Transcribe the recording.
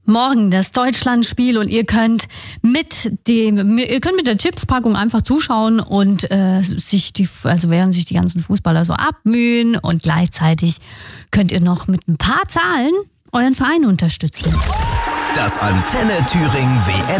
Morgen das Deutschlandspiel und ihr könnt mit der Chipspackung einfach zuschauen und während sich die ganzen Fußballer so abmühen, und gleichzeitig könnt ihr noch mit ein paar Zahlen euren Verein unterstützen. Das Antenne Thüringen WM